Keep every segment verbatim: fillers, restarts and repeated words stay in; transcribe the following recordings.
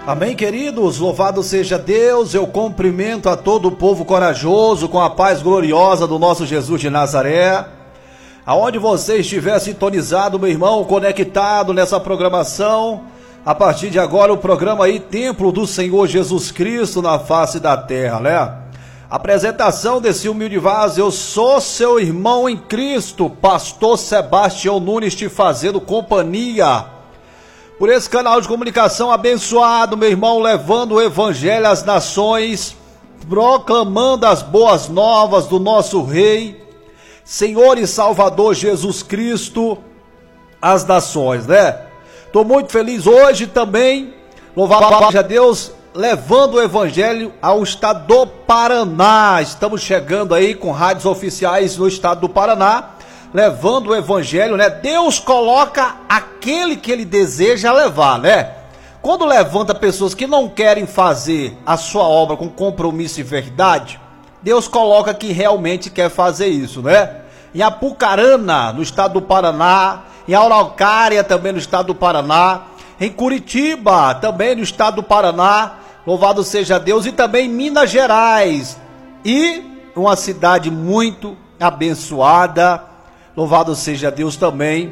Amém, queridos? Louvado seja Deus. Eu cumprimento a todo o povo corajoso com a paz gloriosa do nosso Jesus de Nazaré. Aonde você estiver sintonizado, meu irmão, conectado nessa programação, a partir de agora o programa aí, Templo do Senhor Jesus Cristo na face da terra, né? Apresentação desse humilde vaso, eu sou seu irmão em Cristo, pastor Sebastião Nunes, te fazendo companhia por esse canal de comunicação abençoado, meu irmão, levando o evangelho às nações, proclamando as boas novas do nosso Rei, Senhor e Salvador Jesus Cristo, às nações, né? Tô muito feliz hoje também, louvado seja Deus, levando o evangelho ao estado do Paraná. Estamos chegando aí com rádios oficiais no estado do Paraná, levando o evangelho, né? Deus coloca aquele que ele deseja levar, né? Quando levanta pessoas que não querem fazer a sua obra com compromisso e verdade, Deus coloca que realmente quer fazer isso, né? Em Apucarana, no estado do Paraná, em Araucária, também no estado do Paraná, em Curitiba, também no estado do Paraná, louvado seja Deus, e também em Minas Gerais, e uma cidade muito abençoada, louvado seja Deus também,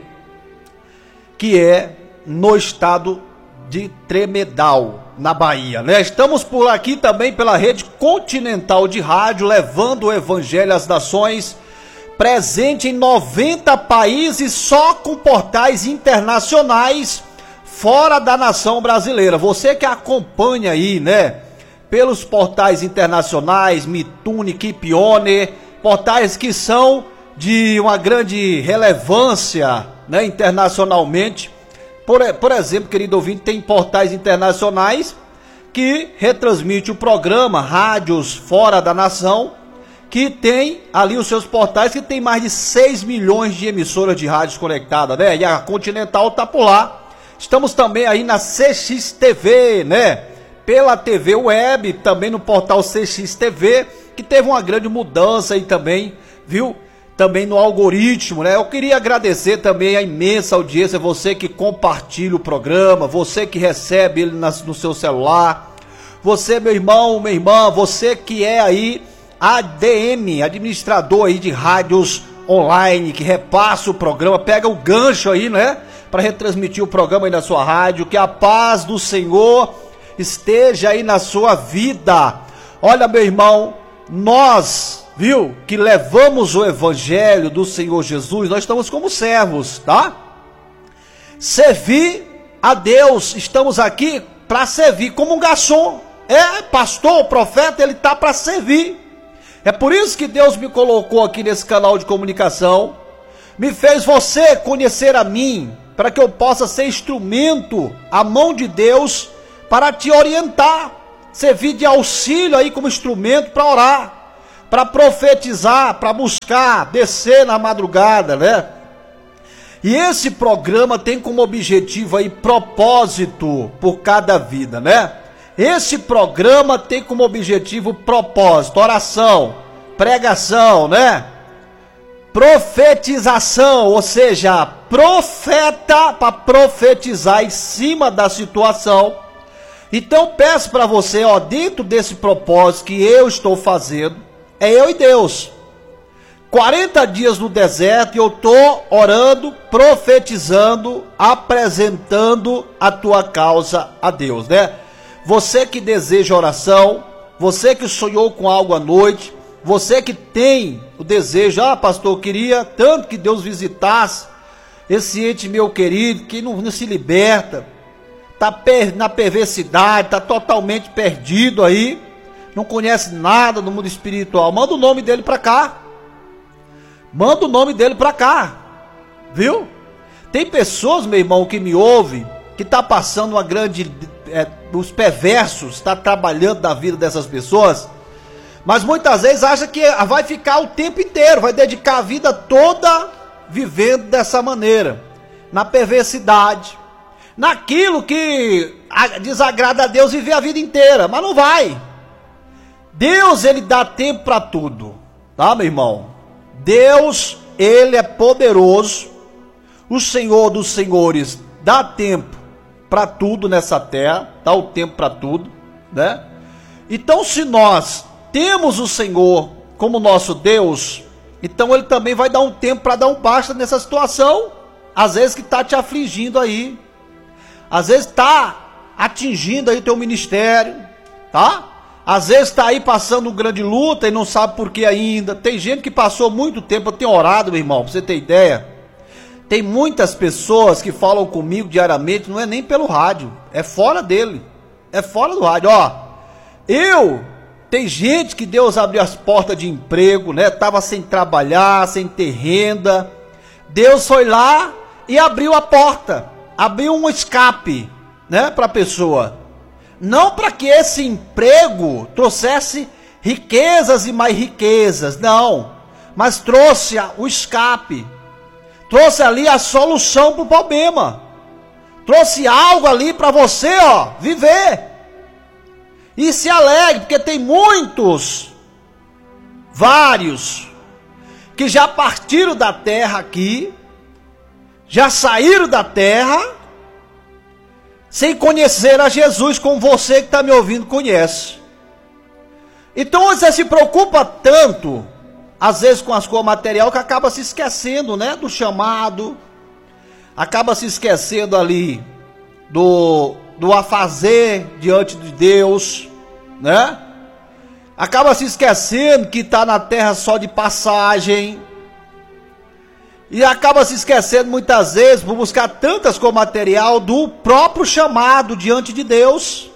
que é no estado de Tremedal, na Bahia, né? Estamos por aqui também pela rede continental de rádio, levando o evangelho às nações, presente em noventa países, só com portais internacionais, fora da nação brasileira. Você que acompanha aí, né, pelos portais internacionais, Mitune, Kipione, portais que são de uma grande relevância, né, internacionalmente. Por, por exemplo, querido ouvinte, tem portais internacionais que retransmitem o programa, rádios fora da nação, que tem ali os seus portais, que tem mais de seis milhões de emissoras de rádios conectadas, né? E a Continental tá por lá. Estamos também aí na C X T V, né? Pela T V Web, também no portal C X T V, que teve uma grande mudança aí também, viu? Também no algoritmo, né? Eu queria agradecer também a imensa audiência, você que compartilha o programa, você que recebe ele no seu celular, você, meu irmão, minha irmã, você que é aí A D M, administrador aí de rádios online, que repassa o programa, pega o gancho aí, né? Para retransmitir o programa aí na sua rádio, que a paz do Senhor esteja aí na sua vida. Olha, meu irmão, nós, viu, que levamos o evangelho do Senhor Jesus, nós estamos como servos, tá? Servir a Deus, estamos aqui para servir, como um garçom. É, pastor, profeta, ele tá para servir. É por isso que Deus me colocou aqui nesse canal de comunicação, me fez você conhecer a mim, para que eu possa ser instrumento, a mão de Deus, para te orientar, servir de auxílio aí como instrumento para orar, para profetizar, para buscar, descer na madrugada, né? E esse programa tem como objetivo aí propósito por cada vida, né? Esse programa tem como objetivo propósito, oração, pregação, né? Profetização, ou seja, profeta para profetizar em cima da situação. Então peço para você, ó, dentro desse propósito que eu estou fazendo, é eu e Deus. quarenta dias no deserto e eu estou orando, profetizando, apresentando a tua causa a Deus, né? Você que deseja oração, você que sonhou com algo à noite, você que tem o desejo, ah, pastor, eu queria tanto que Deus visitasse esse ente meu querido, que não, não se liberta, tá per, na perversidade, tá totalmente perdido aí, não conhece nada no mundo espiritual, manda o nome dele para cá, manda o nome dele para cá, viu? Tem pessoas, meu irmão, que me ouvem, que tá passando uma grande, é, os perversos, está trabalhando na vida dessas pessoas, mas muitas vezes acha que vai ficar o tempo inteiro, vai dedicar a vida toda vivendo dessa maneira, na perversidade, naquilo que desagrada a Deus, viver a vida inteira, mas não vai. Deus, ele dá tempo para tudo, tá, meu irmão? Deus, ele é poderoso, o Senhor dos senhores dá tempo para tudo nessa terra, dá o tempo para tudo, né? Então, se nós temos o Senhor como nosso Deus, então Ele também vai dar um tempo para dar um basta nessa situação, às vezes que está te afligindo aí, às vezes está atingindo aí o teu ministério, tá? Às vezes está aí passando uma grande luta e não sabe por que ainda. Tem gente que passou muito tempo, eu tenho orado, meu irmão, para você ter ideia. Tem muitas pessoas que falam comigo diariamente, não é nem pelo rádio, é fora dele, é fora do rádio. Ó, eu, tem gente que Deus abriu as portas de emprego, né? Tava sem trabalhar, sem ter renda. Deus foi lá e abriu a porta, abriu um escape, né, para a pessoa. Não para que esse emprego trouxesse riquezas e mais riquezas, não. Mas trouxe o escape. Trouxe ali a solução para o problema. Trouxe algo ali para você, ó, viver. E se alegre, porque tem muitos, vários, que já partiram da terra aqui, já saíram da terra, sem conhecer a Jesus, como você que está me ouvindo conhece. Então você se preocupa tanto, às vezes com as coisas materiais, que acaba se esquecendo, né, do chamado, acaba se esquecendo ali do, do afazer diante de Deus, né? Acaba se esquecendo que está na terra só de passagem. E acaba se esquecendo muitas vezes, por buscar tantas coisas material, do próprio chamado diante de Deus.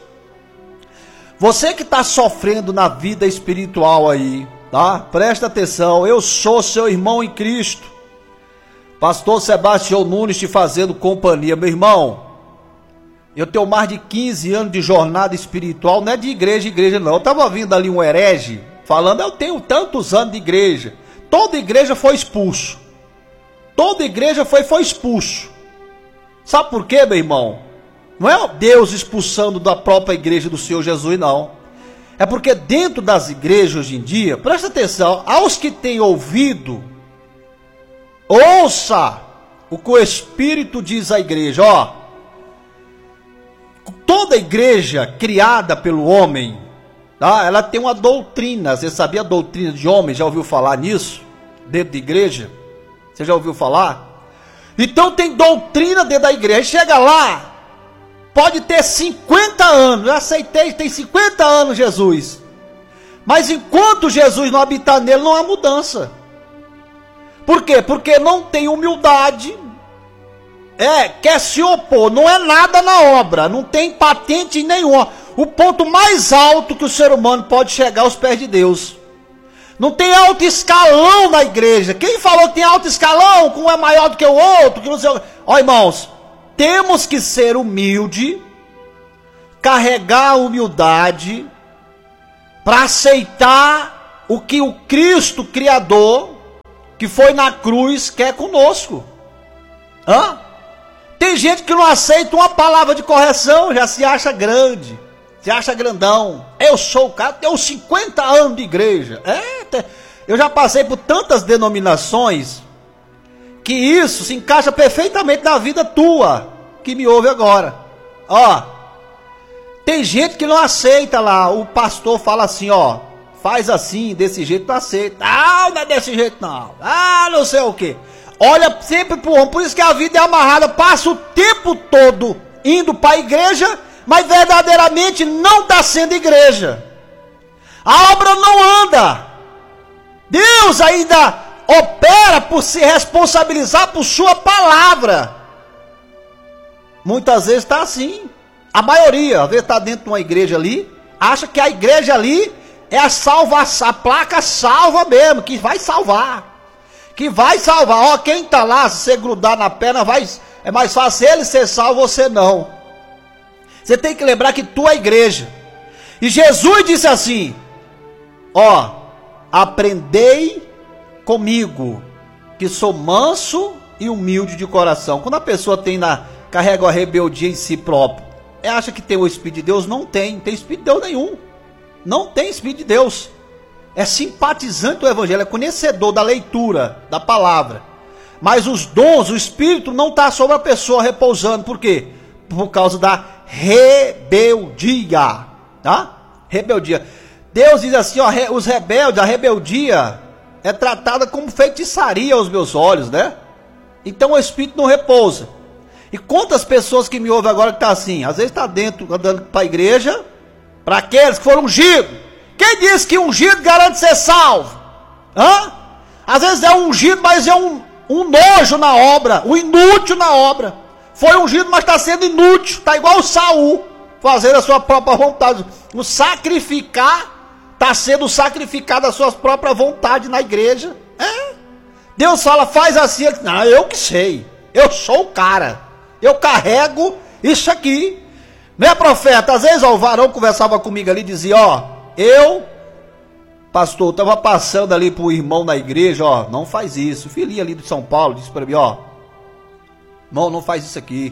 Você que está sofrendo na vida espiritual aí, tá? Presta atenção, eu sou seu irmão em Cristo, pastor Sebastião Nunes, te fazendo companhia. Meu irmão, eu tenho mais de quinze anos de jornada espiritual, não é de igreja, igreja não. Eu estava ouvindo ali um herege, falando, eu tenho tantos anos de igreja. Toda igreja foi expulso. Toda igreja foi, foi expulso. Sabe por quê, meu irmão? Não é Deus expulsando da própria igreja do Senhor Jesus, não. É porque dentro das igrejas hoje em dia, presta atenção, aos que têm ouvido, ouça o que o Espírito diz à igreja, ó. Toda igreja criada pelo homem, tá? Ela tem uma doutrina. Você sabia a doutrina de homem? Já ouviu falar nisso? Dentro de igreja? Você já ouviu falar? Então tem doutrina dentro da igreja. Chega lá, pode ter cinquenta anos. Eu aceitei, tem cinquenta anos Jesus. Mas enquanto Jesus não habitar nele, não há mudança. Por quê? Porque não tem humildade. É, quer se opor, não é nada na obra, não tem patente nenhuma. O ponto mais alto que o ser humano pode chegar aos pés de Deus. Não tem alto escalão na igreja. Quem falou que tem alto escalão, que um é maior do que o outro, que não sei o... Ó, irmãos, temos que ser humilde, carregar a humildade, para aceitar o que o Cristo Criador, que foi na cruz, quer conosco. Hã? Tem gente que não aceita uma palavra de correção, já se acha grande, se acha grandão. Eu sou o cara, tenho cinquenta anos de igreja. É, eu já passei por tantas denominações, que isso se encaixa perfeitamente na vida tua, que me ouve agora. Ó, tem gente que não aceita lá, o pastor fala assim, ó, faz assim, desse jeito, não aceita. Ah, não é desse jeito não. Ah, não sei o que. Olha sempre pro homem, por isso que a vida é amarrada, passa o tempo todo indo para a igreja, mas verdadeiramente não está sendo igreja. A obra não anda. Deus ainda opera por se responsabilizar por sua palavra. Muitas vezes está assim. A maioria, às vezes está dentro de uma igreja ali, acha que a igreja ali é a salvação, a placa salva mesmo, que vai salvar. Que vai salvar, ó, quem tá lá, se você grudar na perna, vai, é mais fácil ele ser salvo, você não. Você tem que lembrar que tu é a igreja. E Jesus disse assim, ó, aprendei comigo, que sou manso e humilde de coração. Quando a pessoa tem na, carrega a rebeldia em si próprio, acha que tem o Espírito de Deus? Não tem, não tem Espírito de Deus nenhum. Não tem Espírito de Deus. É simpatizante do Evangelho, é conhecedor da leitura, da palavra. Mas os dons, o Espírito não está sobre a pessoa repousando. Por quê? por causa da rebeldia, tá? Rebeldia. Deus diz assim, ó, os rebeldes, a rebeldia é tratada como feitiçaria aos meus olhos, né? Então o Espírito não repousa. E quantas pessoas que me ouvem agora que tá assim, às vezes está dentro, andando para a igreja, para aqueles que foram ungidos. Quem disse que ungido garante ser salvo? Hã? Às vezes é ungido, mas é um, um nojo na obra, um inútil na obra. Foi ungido, mas está sendo inútil, está igual o Saul, fazendo a sua própria vontade. O sacrificar, está sendo sacrificado a sua própria vontade na igreja. É. Deus fala, faz assim, não, eu que sei, eu sou o cara, eu carrego isso aqui. Né, profeta? Às vezes ó, o varão conversava comigo ali e dizia, ó, eu, pastor, estava passando ali pro irmão na igreja, ó, não faz isso. O filhinho ali de São Paulo disse para mim, ó, irmão, não faz isso aqui.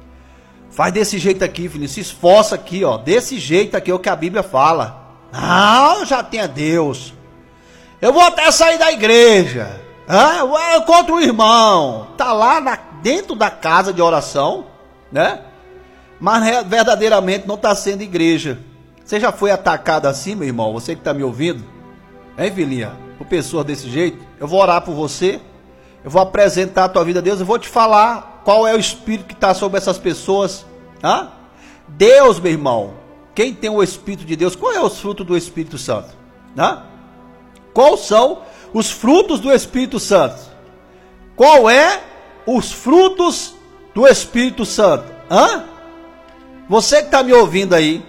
Faz desse jeito aqui, filho, se esforça aqui, ó, desse jeito aqui é o que a Bíblia fala. Não, já tenha Deus. Eu vou até sair da igreja. Ah, eu encontro o irmão. Tá lá na, dentro da casa de oração, né? Mas verdadeiramente não está sendo igreja. Você já foi atacado assim, meu irmão? Você que está me ouvindo? Hein, filhinha? Por pessoas desse jeito? Eu vou orar por você. Eu vou apresentar a tua vida a Deus. Eu vou te falar qual é o espírito que está sobre essas pessoas. Hã? Deus, meu irmão. Quem tem o Espírito de Deus? Qual é os frutos do Espírito Santo? Hã? Quais são os frutos do Espírito Santo? Qual é os frutos do Espírito Santo? Hã? Você que está me ouvindo aí,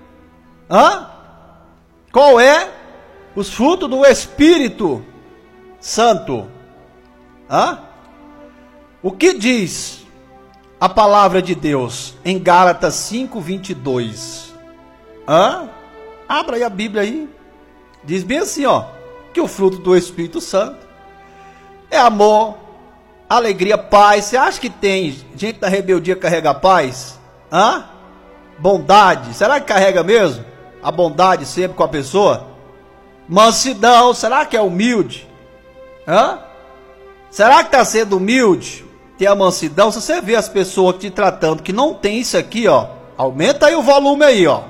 hã? Qual é os frutos do Espírito Santo? Hã? O que diz a palavra de Deus em Gálatas cinco, vinte e dois? Hã? Abra aí a Bíblia aí. Diz bem assim, ó, que o fruto do Espírito Santo é amor, alegria, paz. Você acha que tem gente da rebeldia que carrega paz? Hã? Bondade, será que carrega mesmo? A bondade sempre com a pessoa? Mansidão, será que é humilde? Hã? Será que está sendo humilde? Tem a mansidão? Se você vê as pessoas te tratando que não tem isso aqui, ó, aumenta aí o volume aí, ó.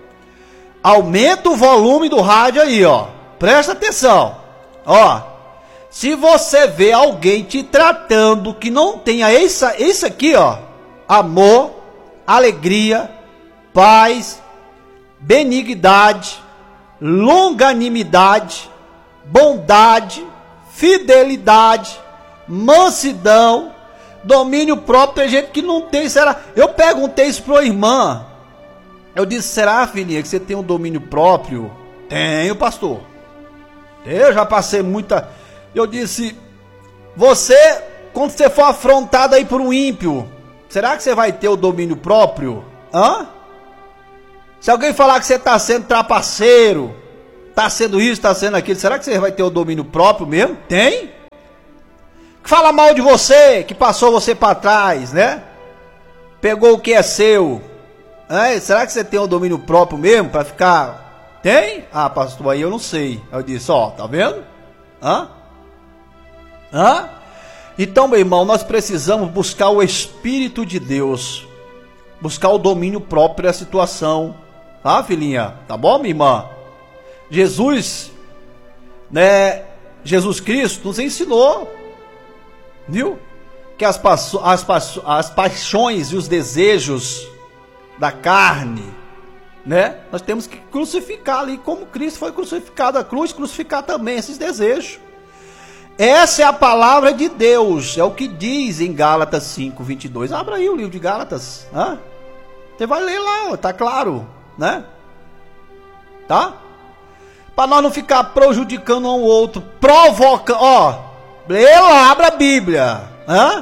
Aumenta o volume do rádio aí, ó. Presta atenção. Ó, se você vê alguém te tratando que não tenha isso, isso aqui, ó, amor, alegria, paz, benignidade, longanimidade, bondade, fidelidade, mansidão, domínio próprio, tem gente que não tem, será? Eu perguntei isso para a irmã, eu disse, será, filhinha, que você tem um domínio próprio? Tenho, pastor. Eu já passei muita, eu disse, você, quando você for afrontado aí por um ímpio, será que você vai ter o domínio próprio? Hã? Se alguém falar que você está sendo trapaceiro, está sendo isso, está sendo aquilo, será que você vai ter o domínio próprio mesmo? Tem? Que fala mal de você, que passou você para trás, né? Pegou o que é seu. É, será que você tem o domínio próprio mesmo para ficar? Tem? Ah, pastor, aí eu não sei. Eu disse, ó, tá vendo? Hã? Hã? Então, meu irmão, nós precisamos buscar o Espírito de Deus, buscar o domínio próprio da situação, tá, filhinha? Tá bom, minha irmã? Jesus, né, Jesus Cristo nos ensinou, viu? Que as, as, as paixões e os desejos da carne, né? Nós temos que crucificar ali, como Cristo foi crucificado à cruz, crucificar também esses desejos. Essa é a palavra de Deus, é o que diz em Gálatas cinco, vinte e dois. Abra aí o livro de Gálatas, hein? Você vai ler lá, tá claro, né? Tá? Para nós não ficar prejudicando um ao outro, provocando, ó, lê lá, abra a Bíblia, hein?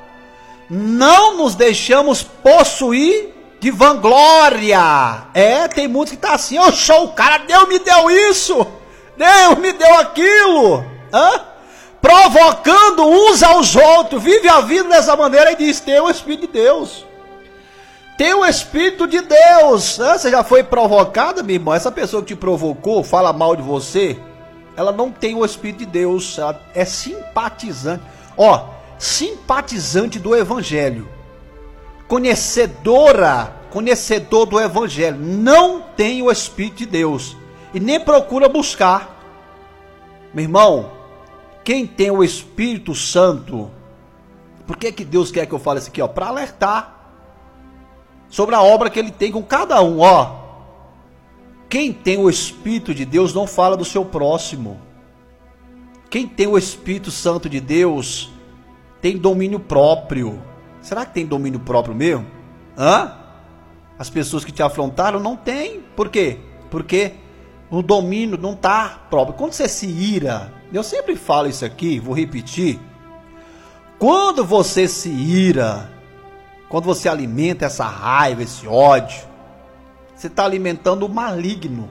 Não nos deixamos possuir de vanglória. É, tem muitos que tá assim, eu sou o cara, Deus me deu isso, Deus me deu aquilo, hein? Provocando uns aos outros, vive a vida dessa maneira e diz, tem o Espírito de Deus, tem o Espírito de Deus, né? Você já foi provocada, minha irmã? Essa pessoa que te provocou, fala mal de você, ela não tem o Espírito de Deus, ela é simpatizante, ó, simpatizante do Evangelho. conhecedora, conhecedor do evangelho, não tem o Espírito de Deus e nem procura buscar. Meu irmão, quem tem o Espírito Santo, por que que Deus quer que eu fale isso aqui, ó? Para alertar sobre a obra que ele tem com cada um, ó. Quem tem o Espírito de Deus não fala do seu próximo. Quem tem o Espírito Santo de Deus tem domínio próprio. Será que tem domínio próprio mesmo? Hã? As pessoas que te afrontaram não têm. Por quê? Porque o domínio não está próprio. Quando você se ira, eu sempre falo isso aqui, vou repetir. Quando você se ira, quando você alimenta essa raiva, esse ódio, você está alimentando o maligno.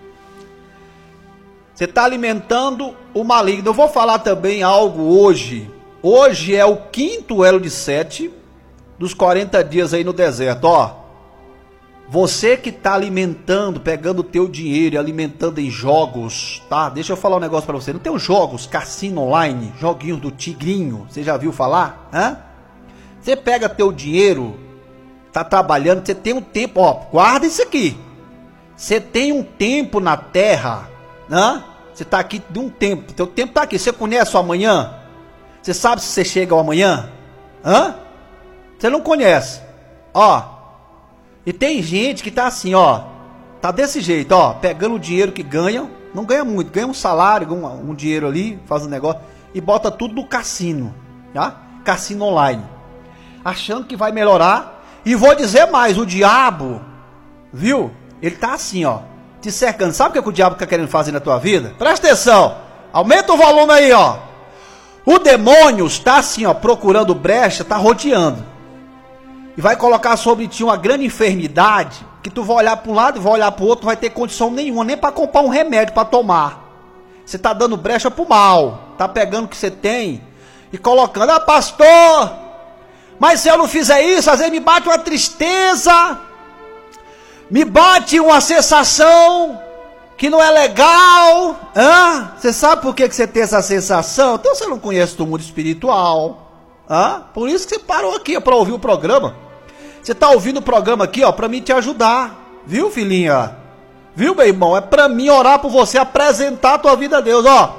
Você está alimentando o maligno. Eu vou falar também algo hoje. Hoje é o quinto elo de sete dos quarenta dias aí no deserto. Ó, você que está alimentando, pegando o teu dinheiro e alimentando em jogos, tá? Deixa eu falar um negócio para você. Não tem os jogos, cassino online, joguinhos do tigrinho. Você já viu falar? Hã? Você pega teu dinheiro, tá trabalhando, você tem um tempo, ó, guarda isso aqui. Você tem um tempo na terra, né? Você tá aqui de um tempo, teu tempo tá aqui. Você conhece o amanhã? Você sabe se você chega ao amanhã? Hã? Você não conhece. Ó, e tem gente que tá assim, ó, tá desse jeito, ó, pegando o dinheiro que ganha, não ganha muito, ganha um salário, um, um dinheiro ali, faz um negócio, e bota tudo no cassino, tá? Cassino online. Achando que vai melhorar. E vou dizer mais, o diabo, viu? Ele tá assim, ó, te cercando. Sabe o que, é que o diabo tá querendo fazer na tua vida? Presta atenção, aumenta o volume aí, ó. O demônio está assim, ó, procurando brecha, tá rodeando. E vai colocar sobre ti uma grande enfermidade, que tu vai olhar para um lado e vai olhar para o outro, não vai ter condição nenhuma, nem para comprar um remédio para tomar. Você tá dando brecha pro mal, tá pegando o que você tem e colocando, ah, pastor, mas se eu não fizer isso, às vezes me bate uma tristeza, me bate uma sensação que não é legal. Hã? Você sabe por que que você tem essa sensação? Então você não conhece do mundo espiritual. Hã? Por isso que você parou aqui para ouvir o programa. Você está ouvindo o programa aqui, ó, para mim te ajudar. Viu, filhinha? Viu, meu irmão? É para mim orar por você, apresentar a tua vida a Deus, ó.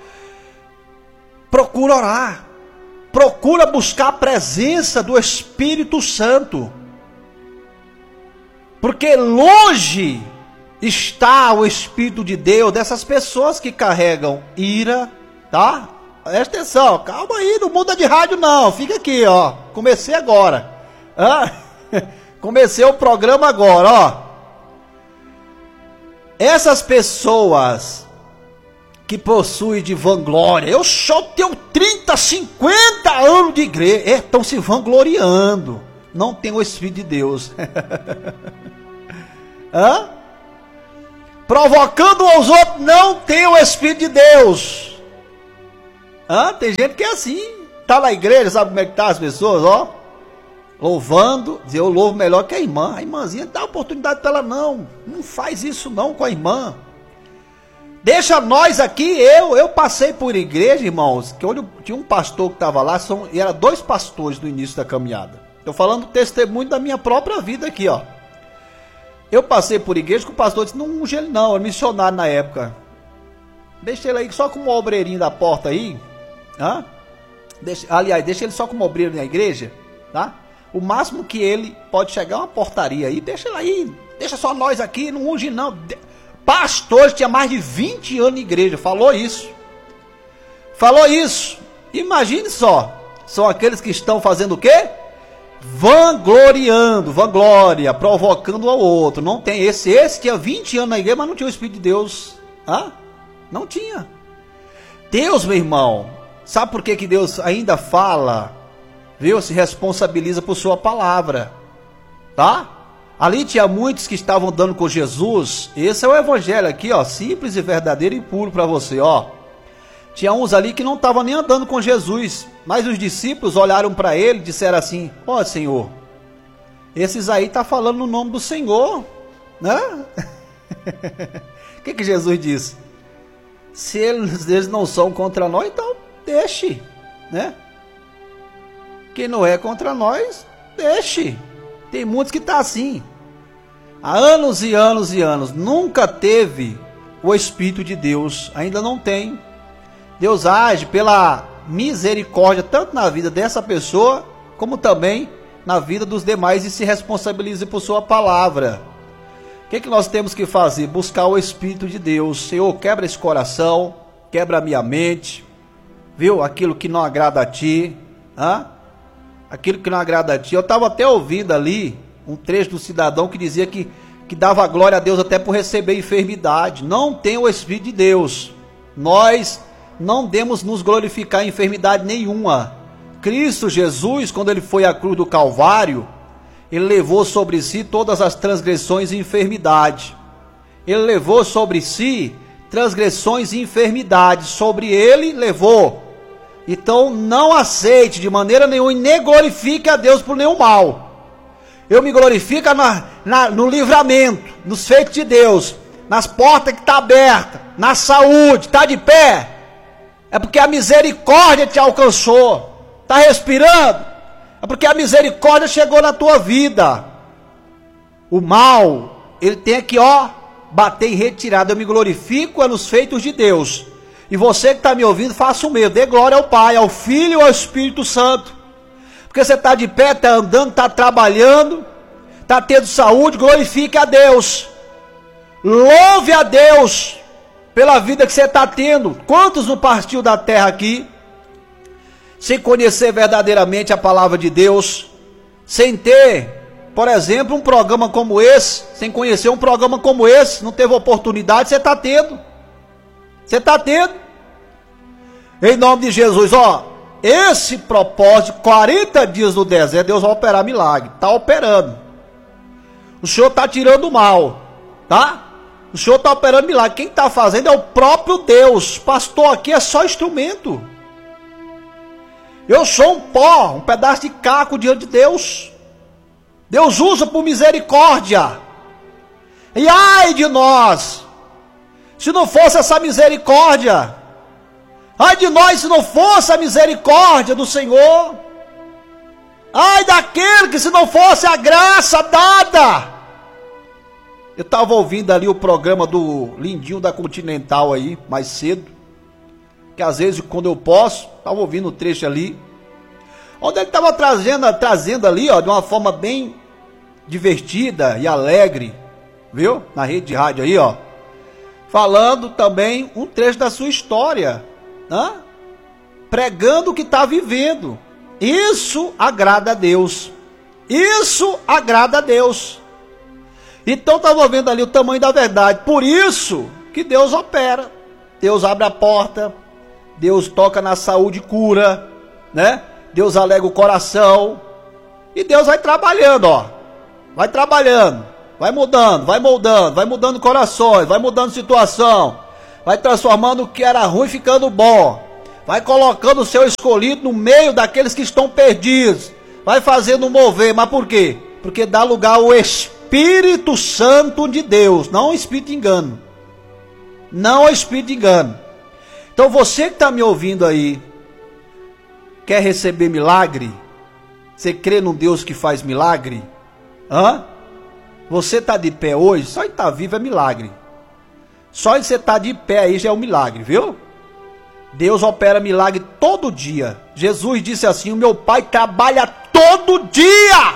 Procura orar. Procura buscar a presença do Espírito Santo. Porque longe está o Espírito de Deus dessas pessoas que carregam ira, tá? Presta atenção, calma aí, não muda de rádio não, fica aqui, ó. Comecei agora. Ah, comecei o programa agora, ó. Essas pessoas que possuem de vanglória, eu só tenho trinta, cinquenta anos de igreja, estão se vangloriando, não tem o Espírito de Deus. Hã? Provocando aos outros, não tem o Espírito de Deus. Hã? Tem gente que é assim, tá na igreja, sabe como é que tá as pessoas, ó, louvando, dizer, eu louvo melhor que a irmã, a irmãzinha dá oportunidade para ela não, não faz isso não com a irmã. Deixa nós aqui, eu, eu passei por igreja, irmãos, que onde tinha um pastor que estava lá, são, e era dois pastores no início da caminhada. Estou falando testemunho da minha própria vida aqui, ó. Eu passei por igreja que o pastor disse, não unge ele não, era missionário na época. Deixa ele aí só com o obreirinho da porta aí, hã? Deixa, aliás, deixa ele só com o obreiro na igreja, tá? O máximo que ele pode chegar é uma portaria aí, deixa ele aí, deixa só nós aqui, não unge não. Pastor tinha mais de vinte anos de igreja, falou isso. Falou isso. Imagine só, são aqueles que estão fazendo o quê? Vangloriando, vanglória, provocando ao outro. Não tem esse, esse tinha vinte anos na igreja, mas não tinha o Espírito de Deus. Hã? Não tinha. Deus, meu irmão, sabe por que que Deus ainda fala, viu? Se responsabiliza por sua palavra, tá? Ali tinha muitos que estavam dando com Jesus. Esse é o evangelho aqui, ó, simples e verdadeiro e puro para você, ó. Tinha uns ali que não estavam nem andando com Jesus, mas os discípulos olharam para ele e disseram assim, ó, oh, Senhor, esses aí tá falando no nome do Senhor, né? O que que Jesus disse? Se eles, eles não são contra nós, então deixe, né? Quem não é contra nós, Deixe. Tem muitos que tá assim. Há anos e anos e anos. Nunca teve o Espírito de Deus. Ainda não tem. Deus age pela misericórdia, tanto na vida dessa pessoa, como também na vida dos demais, e se responsabilize por sua palavra. O que, que nós temos que fazer? Buscar o Espírito de Deus. Senhor, quebra esse coração, quebra a minha mente, viu? Aquilo que não agrada a ti, hã? Aquilo que não agrada a ti. Eu estava até ouvindo ali um trecho do cidadão que dizia que, que dava glória a Deus até por receber enfermidade. Não tem o Espírito de Deus. Nós não devemos nos glorificar em enfermidade nenhuma. Cristo Jesus, quando ele foi à cruz do Calvário, ele levou sobre si todas as transgressões e enfermidade. Ele levou sobre si transgressões e enfermidades. Sobre ele levou. Então não aceite de maneira nenhuma e nem glorifique a Deus por nenhum mal. Eu me glorifico na, na, no livramento, nos feitos de Deus, nas portas que estão abertas, na saúde, está de pé. É porque a misericórdia te alcançou. Está respirando? É porque a misericórdia chegou na tua vida. O mal, ele tem que, ó, bater em retirada. Eu me glorifico é nos feitos de Deus. E você que está me ouvindo, faça o mesmo. Dê glória ao Pai, ao Filho e ao Espírito Santo. Porque você está de pé, está andando, está trabalhando, está tendo saúde, glorifique a Deus. Louve a Deus pela vida que você está tendo. Quantos não partiu da terra aqui sem conhecer verdadeiramente a palavra de Deus, sem ter, por exemplo, um programa como esse, sem conhecer um programa como esse, não teve oportunidade? Você está tendo. Você está tendo. Em nome de Jesus, ó, esse propósito, quarenta dias no deserto, Deus vai operar milagre. Está operando. O Senhor está tirando o mal, tá? O Senhor está operando milagre. Quem está fazendo é o próprio Deus. Pastor aqui é só instrumento. Eu sou um pó, um pedaço de caco diante de Deus. Deus usa por misericórdia. E ai de nós, se não fosse essa misericórdia. Ai de nós se não fosse a misericórdia do Senhor. Ai daquele que se não fosse a graça dada. Eu estava ouvindo ali o programa do Lindinho da Continental aí, mais cedo. Que às vezes quando eu posso, estava ouvindo o trecho ali. Onde ele estava trazendo, trazendo ali, ó, de uma forma bem divertida e alegre. Viu? Na rede de rádio aí, ó. Falando também um trecho da sua história. Né? Pregando o que está vivendo. Isso agrada a Deus. Isso agrada a Deus. Então estava vendo ali o tamanho da verdade. Por isso que Deus opera. Deus abre a porta. Deus toca na saúde e cura. Né? Deus alega o coração. E Deus vai trabalhando, ó. Vai trabalhando. Vai mudando, vai moldando, vai mudando corações, vai mudando situação, vai transformando o que era ruim ficando bom, vai colocando o seu escolhido no meio daqueles que estão perdidos, vai fazendo mover. Mas por quê? Porque dá lugar ao Espírito Santo de Deus, não ao Espírito de engano, não ao Espírito de engano. Então você que está me ouvindo aí, quer receber milagre? Você crê num Deus que faz milagre? Hã? Você está de pé hoje, só de estar vivo é milagre. Só de você estar de pé aí já é um milagre, viu? Deus opera milagre todo dia. Jesus disse assim: o meu Pai trabalha todo dia.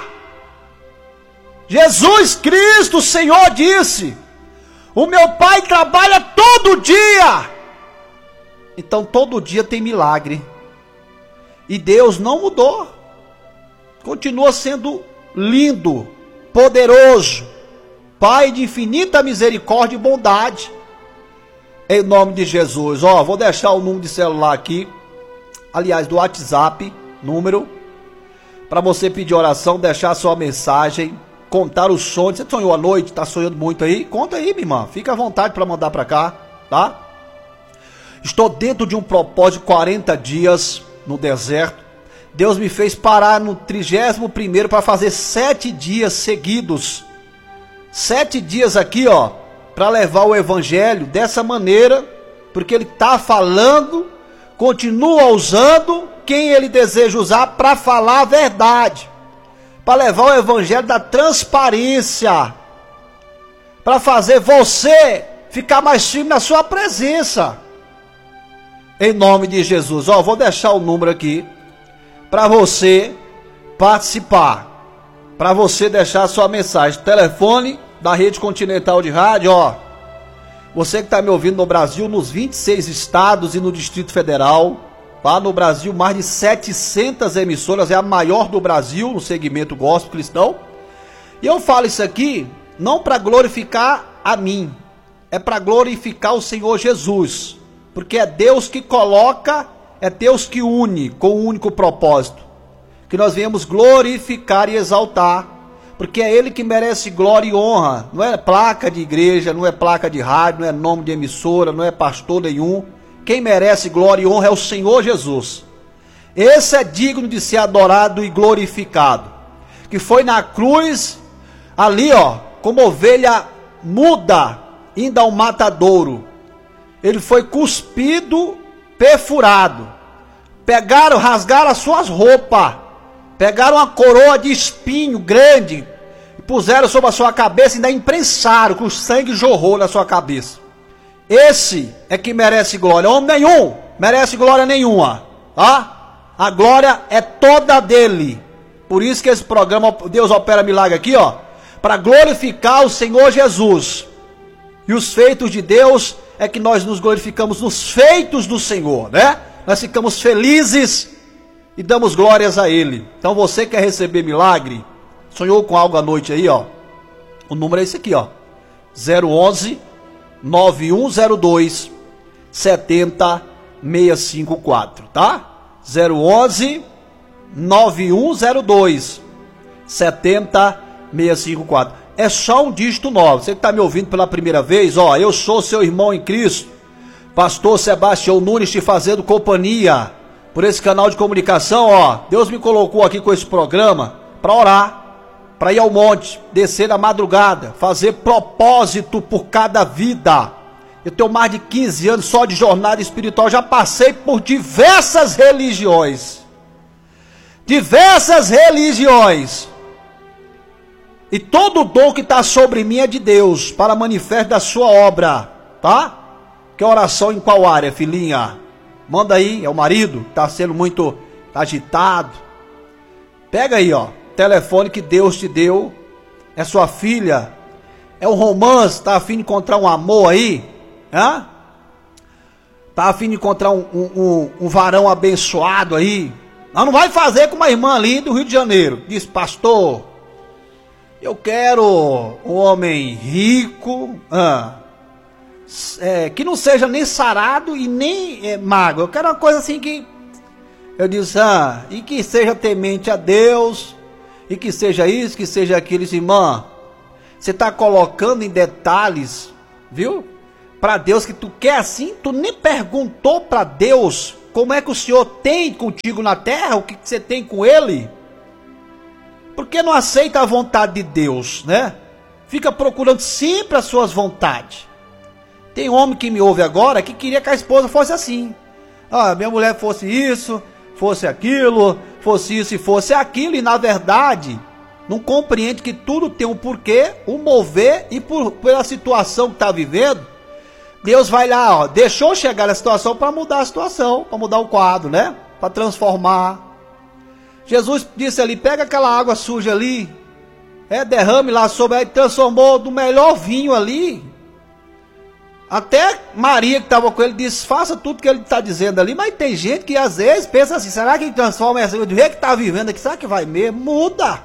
Jesus Cristo, o Senhor, disse: o meu Pai trabalha todo dia. Então todo dia tem milagre. E Deus não mudou. Continua sendo lindo, poderoso, Pai de infinita misericórdia e bondade. Em nome de Jesus. Ó, vou deixar o número de celular aqui, aliás, do WhatsApp, número, para você pedir oração, deixar sua mensagem, contar os sonhos. Você sonhou à noite, tá sonhando muito aí? Conta aí, minha irmã. Fica à vontade para mandar para cá, tá? Estou dentro de um propósito de quarenta dias no deserto. Deus me fez parar no trigésimo primeiro para fazer sete dias seguidos. Sete dias aqui, ó, para levar o evangelho dessa maneira, porque ele está falando, continua usando quem ele deseja usar para falar a verdade, para levar o evangelho da transparência, para fazer você ficar mais firme na sua presença. Em nome de Jesus. Ó, vou deixar o número aqui para você participar, para você deixar a sua mensagem. Telefone da Rede Continental de Rádio, ó. Você que está me ouvindo no Brasil, nos vinte e seis estados e no Distrito Federal, lá no Brasil, mais de setecentas emissoras, é a maior do Brasil no segmento gospel cristão. E eu falo isso aqui não para glorificar a mim, é para glorificar o Senhor Jesus, porque é Deus que coloca, é Deus que une com um único propósito, que nós venhamos glorificar e exaltar, porque é Ele que merece glória e honra. Não é placa de igreja, não é placa de rádio, não é nome de emissora, não é pastor nenhum. Quem merece glória e honra é o Senhor Jesus. Esse é digno de ser adorado e glorificado, que foi na cruz, ali ó, como ovelha muda, indo ao matadouro. Ele foi cuspido, perfurado. Pegaram, rasgaram as suas roupas, pegaram uma coroa de espinho grande e puseram sobre a sua cabeça e ainda imprensaram, que o sangue jorrou na sua cabeça. Esse é que merece glória. Homem nenhum merece glória nenhuma, tá? A glória é toda dele. Por isso que esse programa Deus Opera Milagre aqui, ó, para glorificar o Senhor Jesus. E os feitos de Deus é que nós nos glorificamos nos feitos do Senhor, né? Nós ficamos felizes e damos glórias a Ele. Então você quer receber milagre? Sonhou com algo à noite aí, ó? O número é esse aqui, ó. zero onze, nove um zero dois, sete zero seis cinco quatro, tá? zero onze, nove um zero dois, sete zero seis cinco quatro. É só um dígito nove. Você que está me ouvindo pela primeira vez, ó, eu sou seu irmão em Cristo, pastor Sebastião Nunes, te fazendo companhia por esse canal de comunicação, ó. Deus me colocou aqui com esse programa para orar, para ir ao monte, descer na madrugada, fazer propósito por cada vida. Eu tenho mais de quinze anos só de jornada espiritual, já passei por diversas religiões, diversas religiões, e todo o dom que está sobre mim é de Deus, para manifesto da sua obra, tá? Que oração em qual área, filhinha? Manda aí, é o marido, está sendo muito agitado. Pega aí, ó, telefone que Deus te deu, é sua filha, é um romance, tá a fim de encontrar um amor aí, hã? Tá a fim de encontrar um, um, um, um varão abençoado aí. Não, não vai fazer com uma irmã ali do Rio de Janeiro, diz: pastor, eu quero um homem rico, hã? É, que não seja nem sarado e nem é, magro. Eu quero uma coisa assim que eu disse, ah, e que seja temente a Deus, e que seja isso, que seja aquilo. Irmã, você está colocando em detalhes, viu? Para Deus que tu quer assim, tu nem perguntou para Deus como é que o Senhor tem contigo na terra, o que, que você tem com Ele. Por que não aceita a vontade de Deus, né? Fica procurando sempre as suas vontades. Tem homem que me ouve agora que queria que a esposa fosse assim. Ah, minha mulher fosse isso, fosse aquilo, fosse isso e fosse aquilo. E na verdade, não compreende que tudo tem um porquê, um mover. E por, pela situação que está vivendo, Deus vai lá, ó, deixou chegar a situação para mudar a situação, para mudar o quadro, né? Para transformar. Jesus disse ali, pega aquela água suja ali, é, derrame lá sobre, aí transformou do melhor vinho ali. Até Maria que estava com ele disse, faça tudo que ele está dizendo ali. Mas tem gente que às vezes pensa assim, será que transforma essa, do jeito que está vivendo aqui, será que vai mesmo? Muda,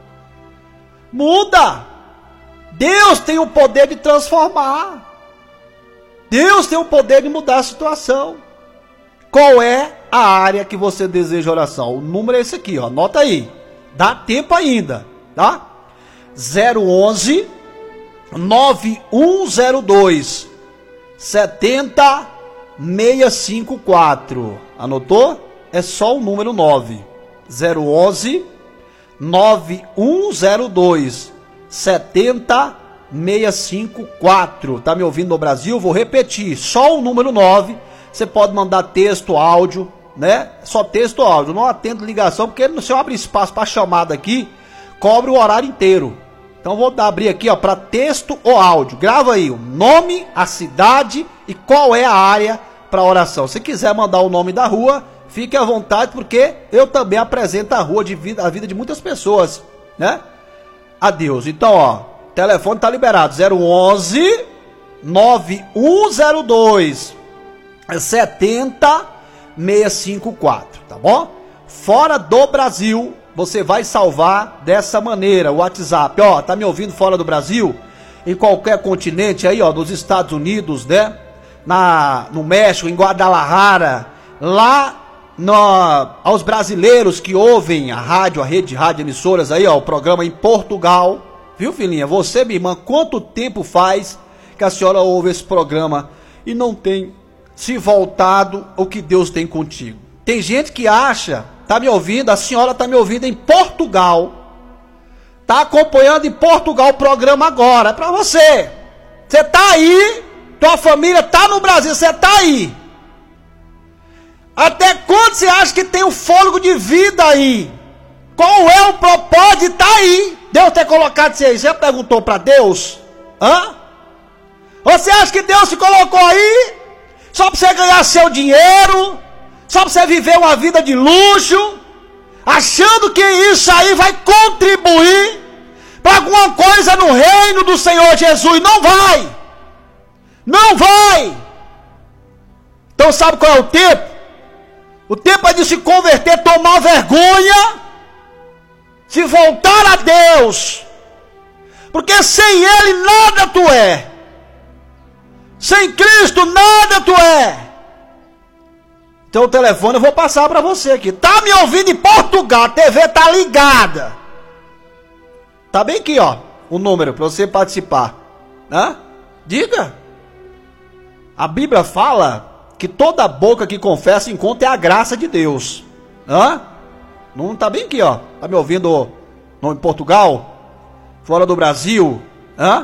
muda. Deus tem o poder de transformar, Deus tem o poder de mudar a situação. Qual é a área que você deseja oração? O número é esse aqui, ó, anota aí, dá tempo ainda, tá? zero onze, nove um zero dois, sete zero seis cinco quatro. Anotou? É só o número nove. zero onze, nove um zero dois, sete zero seis cinco quatro. Tá me ouvindo no Brasil? Vou repetir. Só o número nove. Você pode mandar texto, áudio, né? Só texto ou áudio. Não atendo ligação, porque não se abre espaço para chamada aqui. cobre o horário inteiro. Então vou abrir aqui, ó, para texto ou áudio. Grava aí o nome, a cidade e qual é a área para oração. Se quiser mandar o nome da rua, fique à vontade, porque eu também apresento a rua de vida, a vida de muitas pessoas, né? A Deus. Então, ó, o telefone tá liberado, zero onze, nove um zero dois, sete zero seis cinco quatro, tá bom? Fora do Brasil, você vai salvar dessa maneira, o WhatsApp, ó, tá me ouvindo fora do Brasil? Em qualquer continente aí, ó, nos Estados Unidos, né? Na, no México, em Guadalajara, lá no, aos brasileiros que ouvem a rádio, a rede de rádio emissoras aí, ó, o programa em Portugal, viu, filhinha? Você, minha irmã, quanto tempo faz que a senhora ouve esse programa e não tem se voltado o que Deus tem contigo? Tem gente que acha, tá me ouvindo, a senhora tá me ouvindo em Portugal, tá acompanhando em Portugal o programa agora, é pra você. Você tá aí, tua família tá no Brasil, você tá aí. Até quando você acha que tem o fôlego de vida aí? Qual é o propósito de estar aí? Deus ter colocado você aí, você já perguntou pra Deus? Hã? Você acha que Deus te colocou aí só pra você ganhar seu dinheiro? Só pra você viver uma vida de luxo? Achando que isso aí vai contribuir para alguma coisa no reino do Senhor Jesus? Não vai! Não vai! Então sabe qual é o tempo? O tempo é de se converter, tomar vergonha, se voltar a Deus, porque sem Ele nada tu é, sem Cristo nada tu é. Então o telefone eu vou passar para você aqui, tá me ouvindo em Portugal, a T V tá ligada, tá bem aqui, ó, o número para você participar, né? Diga. A Bíblia fala que toda boca que confessa encontra é a graça de Deus. Hã? Não tá bem aqui, ó. Tá me ouvindo no, em Portugal? Fora do Brasil? Hã?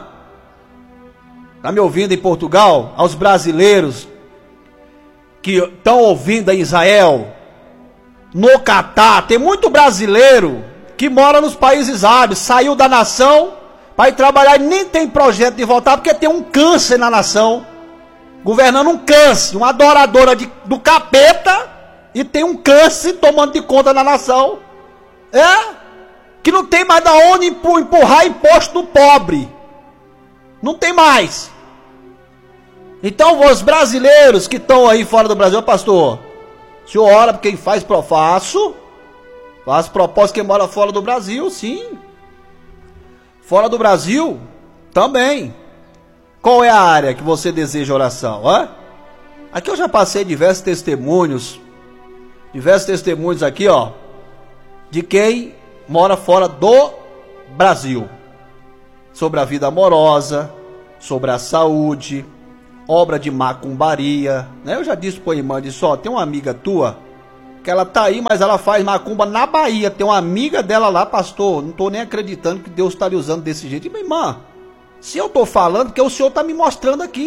Tá me ouvindo em Portugal? Aos brasileiros que estão ouvindo em Israel, no Catar. Tem muito brasileiro que mora nos países árabes, saiu da nação para ir trabalhar e nem tem projeto de voltar porque tem um câncer na nação. Governando um câncer, uma adoradora de, do capeta, e tem um câncer tomando de conta na nação. É? Que não tem mais da onde empurrar imposto do pobre. Não tem mais. Então os brasileiros que estão aí fora do Brasil, pastor, o senhor ora por quem faz pro faço, faz propósito quem mora fora do Brasil, sim. Fora do Brasil, também. Qual é a área que você deseja oração? Hã? Aqui eu já passei diversos testemunhos, diversos testemunhos aqui, ó, de quem mora fora do Brasil, sobre a vida amorosa, sobre a saúde, obra de macumbaria, né? Eu já disse para a irmã, disse, ó, tem uma amiga tua, que ela tá aí, mas ela faz macumba na Bahia, tem uma amiga dela lá, pastor, não tô nem acreditando que Deus está lhe usando desse jeito. E minha irmã, se eu tô falando, porque o senhor tá me mostrando aqui.